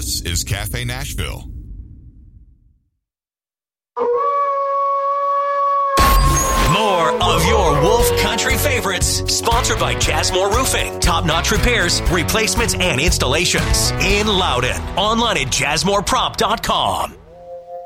This is Cafe Nashville. More of your Wolf Country favorites, sponsored by Jasmore Roofing. Top-notch repairs, replacements, and installations in Loudon. Online at jasmoreprop.com.